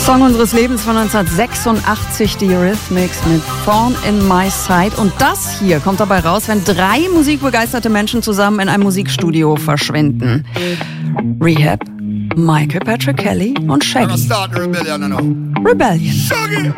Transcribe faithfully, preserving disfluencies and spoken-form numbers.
Song unseres Lebens von neunzehnhundertsechsundachtzig, die Eurythmics mit Thorn in My Side. Und das hier kommt dabei raus, wenn drei musikbegeisterte Menschen zusammen in einem Musikstudio verschwinden. Rehab, Michael Patrick Kelly und Shaggy. Rebellion.